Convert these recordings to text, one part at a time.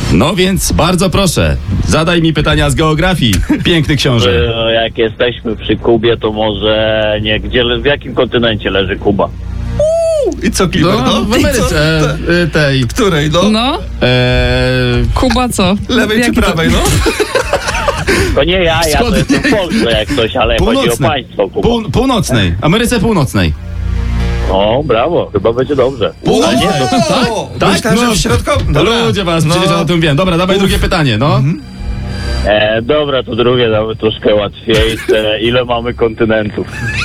No więc bardzo proszę, zadaj mi pytania z geografii, piękny książę. Jak jesteśmy przy Kubie, to może w jakim kontynencie leży Kuba? I co, Klimer? No, w Ameryce tej. Której, no? No, Kuba co? Lewej czy Jaki to- prawej, no? To nie ja to jestem w Polsce jak coś, ale chodzi o Północnej. państwo Kuba. Północnej, Ameryce Północnej. O, brawo, chyba będzie dobrze. O, nie, tak? Myślałem, że No. w środku... No ludzie was, przecież ja o tym wiem. Dobra, dawaj drugie pytanie, no. Dobra, to drugie nawet troszkę łatwiejsze. Ile mamy kontynentów?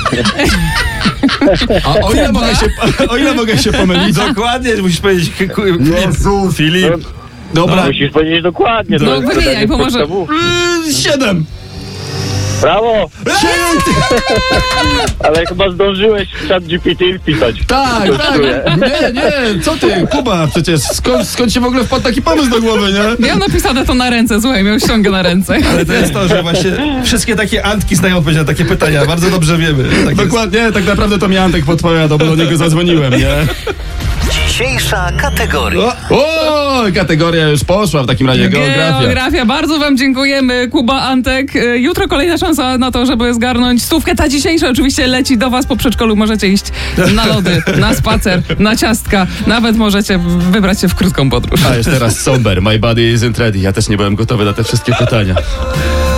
A o ile mogę się pomylić? Dokładnie, musisz powiedzieć... Filip. Dobra, Musisz powiedzieć dokładnie. No, to jest wymieniaj, pytanie pomoże. podstawowe. 7. Brawo! Ale chyba zdążyłeś w ChatGPT wpisać. Tak. Nie, co ty, Kuba, przecież skąd się w ogóle wpadł taki pomysł do głowy, nie? Miał napisane to na ręce, słuchaj, miał ściągę na ręce. Ale to jest to, że właśnie wszystkie takie Antki znają odpowiedź na takie pytania. Bardzo dobrze wiemy. Tak Dokładnie, tak naprawdę to mi Antek podpowiadał, bo do niego zadzwoniłem, nie? Dzisiejsza kategoria. O, kategoria już poszła, w takim razie geografia. Bardzo wam dziękujemy, Kuba, Antek. Jutro kolejna szansa na to, żeby zgarnąć stówkę. Ta dzisiejsza oczywiście leci do was po przedszkolu. Możecie iść na lody, na spacer, na ciastka. Nawet możecie wybrać się w krótką podróż. A jeszcze raz somber, my body isn't ready. Ja też nie byłem gotowy na te wszystkie pytania.